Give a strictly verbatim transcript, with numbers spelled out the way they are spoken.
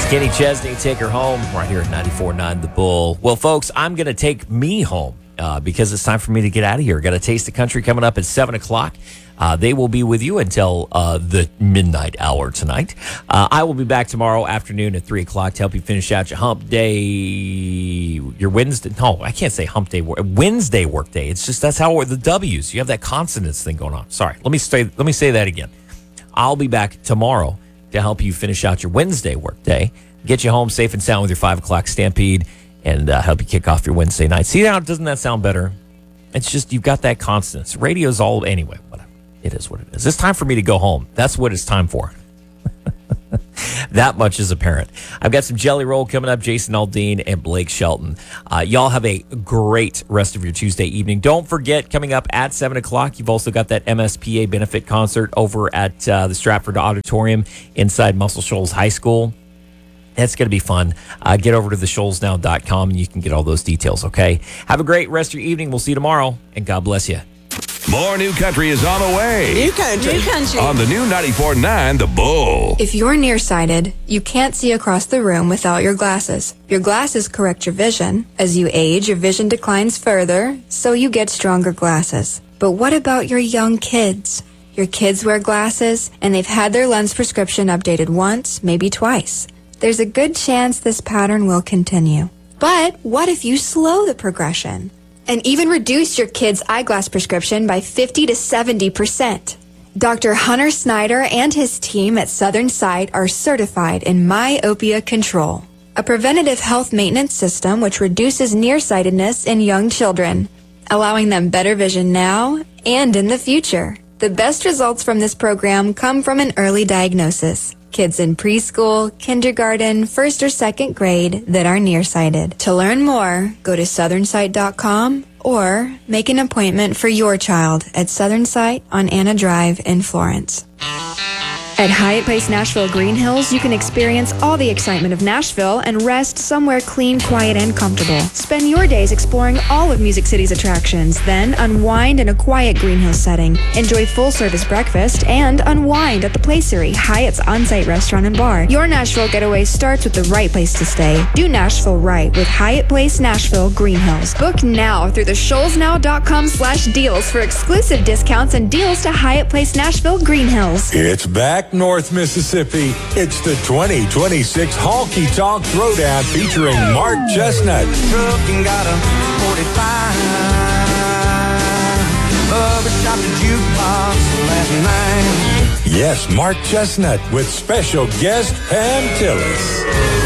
Kenny Chesney, Take Her Home, right here at ninety-four point nine The Bull. Well, folks, I'm going to take me home uh, because it's time for me to get out of here. Got a Taste of Country coming up at seven o'clock. Uh, they will be with you until uh, the midnight hour tonight. Uh, I will be back tomorrow afternoon at three o'clock to help you finish out your hump day, your Wednesday. No, I can't say hump day, Wednesday work day. It's just that's how the W's. You have that consonants thing going on. Sorry, let me say, let me say that again. I'll be back tomorrow to help you finish out your Wednesday work day, get you home safe and sound with your five o'clock Stampede, and uh, help you kick off your Wednesday night. See now, doesn't that sound better? It's just you've got that consonants. Radio's all, anyway, whatever. It is what it is. It's time for me to go home. That's what it's time for. That much is apparent. I've got some Jelly Roll coming up, Jason Aldean and Blake Shelton. Uh, y'all have a great rest of your Tuesday evening. Don't forget, coming up at seven o'clock, you've also got that M S P A benefit concert over at uh, the Stratford Auditorium inside Muscle Shoals High School. That's going to be fun. Uh, get over to the shoals now dot com and you can get all those details, okay? Have a great rest of your evening. We'll see you tomorrow, and God bless you. More new country is on the way. New country. New country. On the new ninety-four point nine The Bull. If you're nearsighted, you can't see across the room without your glasses. Your glasses correct your vision. As you age, your vision declines further, so you get stronger glasses. But what about your young kids? Your kids wear glasses, and they've had their lens prescription updated once, maybe twice. There's a good chance this pattern will continue. But what if you slow the progression? And even reduce your kid's eyeglass prescription by fifty to seventy percent. Doctor Hunter Snyder and his team at Southern Sight are certified in myopia control, a preventative health maintenance system which reduces nearsightedness in young children, allowing them better vision now and in the future. The best results from this program come from an early diagnosis. Kids in preschool, kindergarten, first or second grade that are nearsighted. To learn more, go to southern sight dot com or make an appointment for your child at Southern Sight on Anna Drive in Florence. At Hyatt Place Nashville Green Hills, you can experience all the excitement of Nashville and rest somewhere clean, quiet, and comfortable. Spend your days exploring all of Music City's attractions, then unwind in a quiet Green Hills setting. Enjoy full-service breakfast and unwind at the Placery, Hyatt's on-site restaurant and bar. Your Nashville getaway starts with the right place to stay. Do Nashville right with Hyatt Place Nashville Green Hills. Book now through the shoals now dot com slash deals for exclusive discounts and deals to Hyatt Place Nashville Green Hills. It's back. North Mississippi. It's the twenty twenty-six Honky Tonk Throwdown featuring Mark Chestnut. Trucking got a forty-five. Bubba shot the jukebox last night. Yes, Mark Chestnut with special guest Pam Tillis.